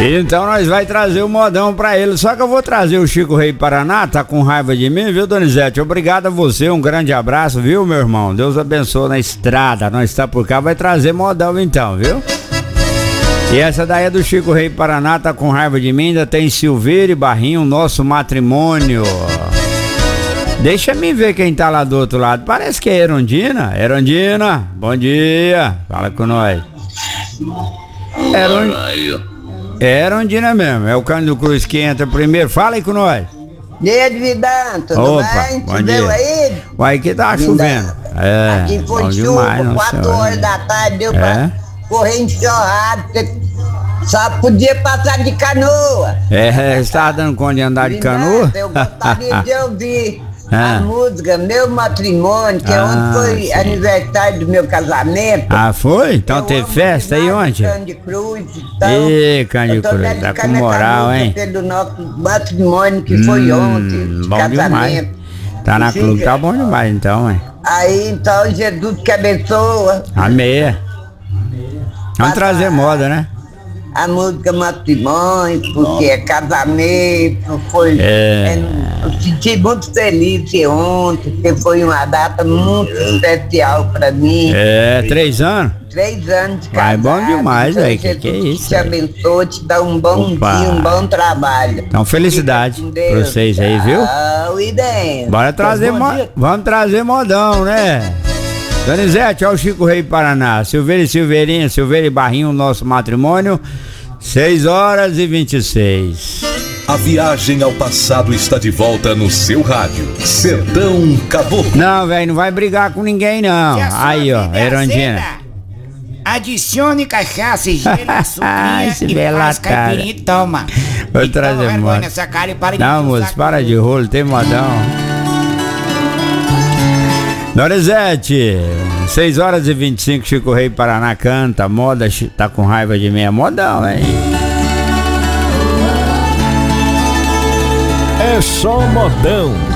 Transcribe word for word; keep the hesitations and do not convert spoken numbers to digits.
Então nós vai trazer o modão pra ele. Só que eu vou trazer o Chico Rei Paraná, tá com raiva de mim, viu, Donizete? Obrigado a você, um grande abraço, viu, meu irmão? Deus abençoe na estrada. Nós tá por cá, vai trazer modão então, viu? E essa daí é do Chico Rei Paraná, tá com raiva de mim. Ainda tem Silveira e Barrinho, Nosso Matrimônio. Deixa me ver quem tá lá do outro lado. Parece que é Erondina. Erondina, bom dia. Fala com nós. Erondina. É Erondina mesmo. É o Cândido Cruz que entra primeiro. Fala aí com nós. Dia de Vidão, tudo Opa, bem? bom Tudo dia. aí? Uai, que tá Vidão. chovendo. É, Aqui foi bom chuva, demais, não quatro senhora. horas da tarde, deu É? pra correr enxurrado. Só podia passar de canoa. É, você tava dando conta de andar de Vidão, canoa? eu gostaria de ouvir Ah. a música Meu Matrimônio, que Ah, ontem foi sim. aniversário do meu casamento. Ah, foi? Então Eu teve amo festa aí demais onde? Cândido Cruz, então, Ê, Cândido eu tô Cruz, tá dedicando com moral, essa música hein? pelo nosso matrimônio que foi Hum, ontem, de bom casamento. demais. Tá na Fica- clube, tá bom demais então, hein? Aí então Jesus que abençoa Amém. Vamos trazer moda, né? a música matrimônio, porque é casamento, foi. É. é, eu senti muito feliz ontem, porque foi uma data muito especial pra mim. É, três anos? Três anos de Vai, casado. bom demais, então, aí, que Jesus que é isso, te aí? abençoe, te dá um bom Opa. dia, um bom trabalho. Então, felicidade Fica com pra Deus. vocês aí, viu? Tchau e dentro. Bora trazer, Bom mo- dia. vamos trazer modão, né? Donizete, olha o Chico Rei Paraná. Silveira e Silveirinha, Silveira e Barrinho, Nosso Matrimônio. seis horas e vinte e seis. A viagem ao passado está de volta no seu rádio. Sertão Caboclo. Não, velho, não vai brigar com ninguém, não. Se a sua Aí, ó, vida é Erondina. azeda, adicione cachaça e gelo, açúcar Esse e bela faz cara. caipirinha e toma. Vou E trazer toma vergonha moda. nessa cara e para de Não, me moço, usar para como- de rolo, tem modão. Donizete, seis horas e vinte e cinco, Chico Rei Paraná canta, moda, chi- tá com raiva de mim, é modão, hein? É só modão.